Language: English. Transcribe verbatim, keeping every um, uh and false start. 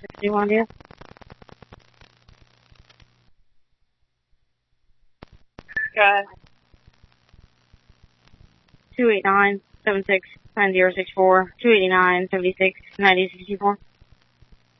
sixty-one, dear. Got two eight nine seven six nine zero six four, two eight nine seven six ninety sixty four.